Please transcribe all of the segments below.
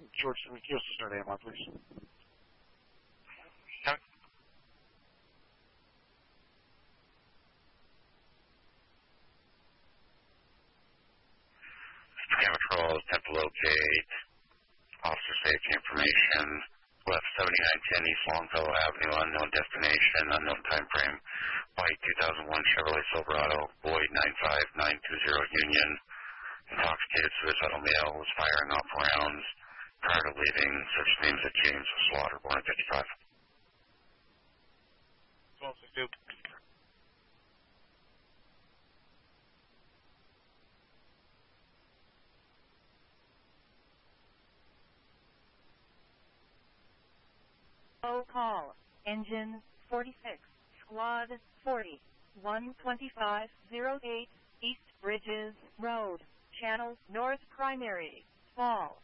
George, give us a start AMR, please. Patrol, Temple Gate, officer safety information, left 7910 East Longfellow Avenue, unknown destination, unknown time frame, white 2001 Chevrolet Silverado, Boyd 95920 Union, intoxicated suicidal male, was firing off rounds. Prior to leaving, such names as James Slaughter, born in 55. 1262. Call, engine 46, squad 40, 12508, East Bridges Road, Channel North Primary, Fall.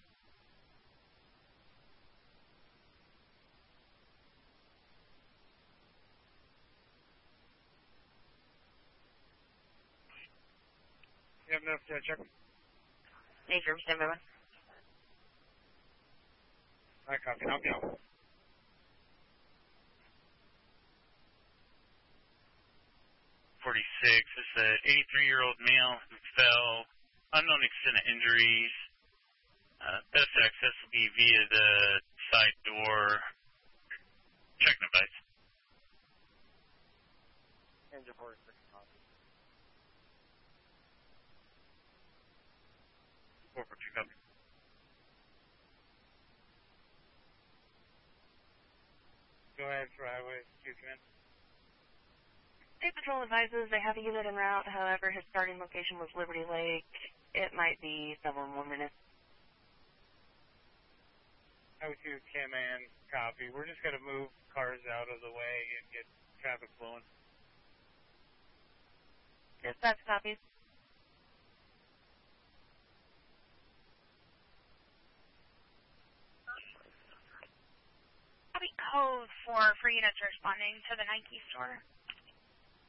You have enough check? Nature, stand by. I copy. Help me out. 46. It's an 83-year-old male who fell. Unknown extent of injuries. Best access will be via the side door. Check device. Engine 46 copy. 442 copy. Go ahead for highway 2 command. State Patrol advises they have a unit en route. However, his starting location was Liberty Lake. It might be several more minutes. Highway 2 command, copy. We're just going to move cars out of the way and get traffic flowing. Dispatch copies. Copy code for units responding to the Nike store.